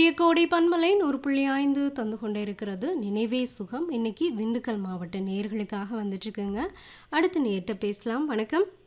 கோடை பன்மலை 100.5 தந்து கொண்டே இருக்கிறது நினைவே சுகம். இன்னைக்கு திண்டுக்கல் மாவட்ட நேயர்களுக்காக வந்துட்டு இருக்குங்க. அடுத்த நேயர்கிட்ட பேசலாம். வணக்கம்.